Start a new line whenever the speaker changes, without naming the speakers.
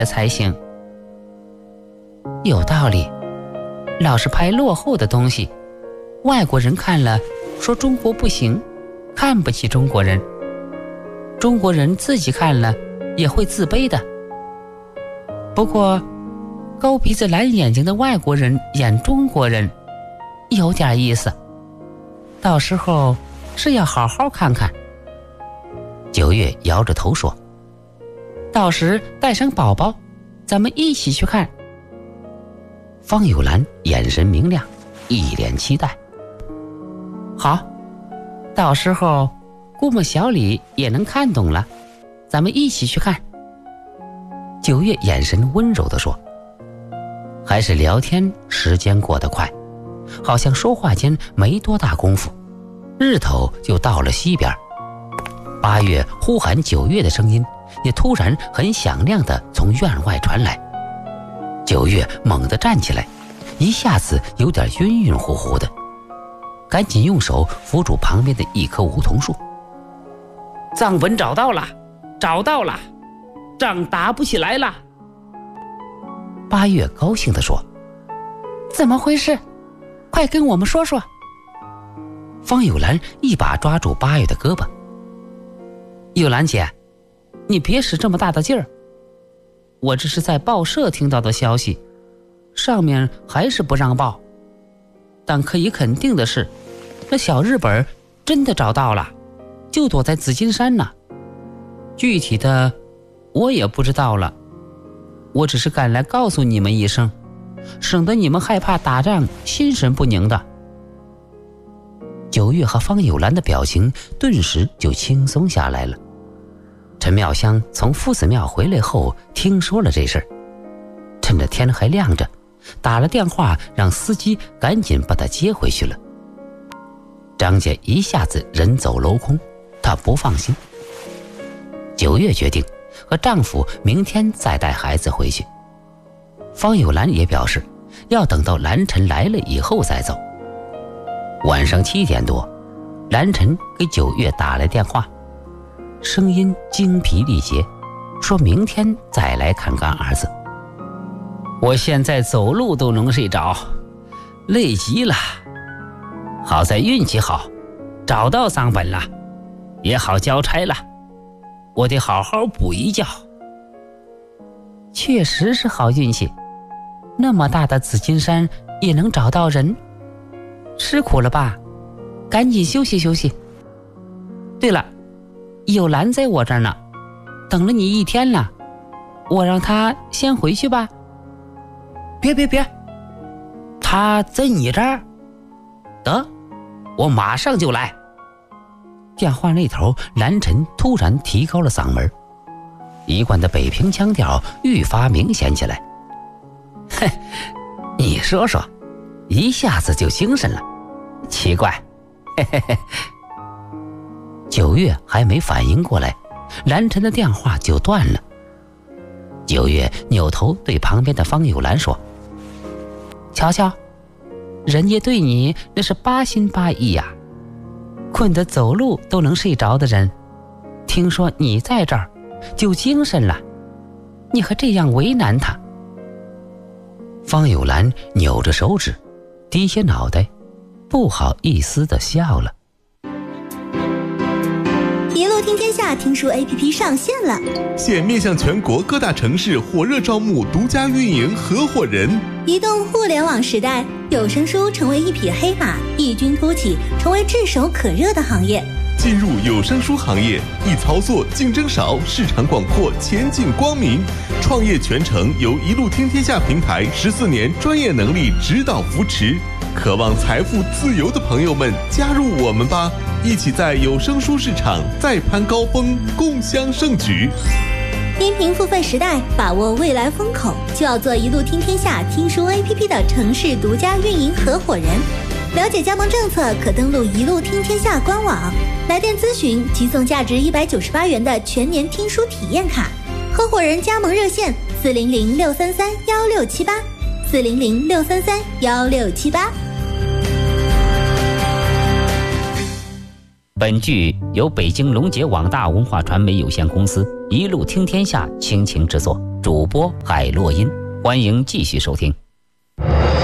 的才行。有道理，老是拍落后的东西，外国人看了说中国不行，看不起中国人，中国人自己看了也会自卑的。不过高鼻子蓝眼睛的外国人演中国人有点意思，到时候是要好好看看。9月摇着头说，到时带上宝宝，咱们一起去看。方有兰眼神明亮，一脸期待。好，到时候估摸小李也能看懂了，咱们一起去看。9月眼神温柔地说。还是聊天时间过得快，好像说话间没多大功夫，日头就到了西边。8月呼喊9月的声音也突然很响亮地从院外传来。9月猛地站起来，一下子有点晕晕乎乎的，赶紧用手扶住旁边的一棵梧桐树。藏本找到了，找到了，仗打不起来了。8月高兴地说，怎么回事？快跟我们说说。方有兰一把抓住8月的胳膊。有兰姐，你别使这么大的劲儿，我这是在报社听到的消息，上面还是不让报，但可以肯定的是，那小日本真的找到了，就躲在紫金山呢。具体的我也不知道了，我只是赶来告诉你们一声，省得你们害怕打仗心神不宁的。9月和方有兰的表情顿时就轻松下来了。陈妙香从夫子庙回来后听说了这事儿，趁着天还亮着，打了电话让司机赶紧把她接回去了。张家一下子人走楼空，她不放心。9月决定和丈夫明天再带孩子回去。方有兰也表示要等到蓝晨来了以后再走。晚上7点多，蓝晨给9月打来电话，声音精疲力竭，说明天再来看看儿子。我现在走路都能睡着，累极了。好在运气好，找到桑本了，也好交差了，我得好好补一觉。确实是好运气，那么大的紫金山也能找到人，吃苦了吧，赶紧休息休息。对了，有兰在我这儿呢，等了你1天了，我让他先回去吧。别，他在你这儿？得，我马上就来。电话那头，蓝晨突然提高了嗓门，一贯的北平腔调愈发明显起来。嘿，你说说，一下子就精神了，奇怪。嘿嘿嘿。9月还没反应过来，蓝晨的电话就断了。9月扭头对旁边的方有兰说，瞧瞧，人家对你那是8心8意呀，困得走路都能睡着的人，听说你在这儿就精神了，你还这样为难他。方有兰扭着手指，低下脑袋，不好意思地笑了。
一路听天下听书 APP 上线了，
现面向全国各大城市火热招募独家运营合伙人。
移动互联网时代，有声书成为一匹黑马，异军突起，成为炙手可热的行业。
进入有声书行业，易操作，竞争少，市场广阔，前景光明。创业全程由一路听天下平台14年专业能力指导扶持。渴望财富自由的朋友们，加入我们吧！一起在有声书市场再攀高峰，共襄盛举。
音频付费时代，把握未来风口，就要做一路听天下听书 APP 的城市独家运营合伙人。了解加盟政策，可登录一路听天下官网。来电咨询即送价值198元的全年听书体验卡。合伙人加盟热线：400-633-1678，400-633-1678。
本剧由北京龙杰网大文化传媒有限公司一路听天下倾情制作， 主播海洛因，欢迎继续收听。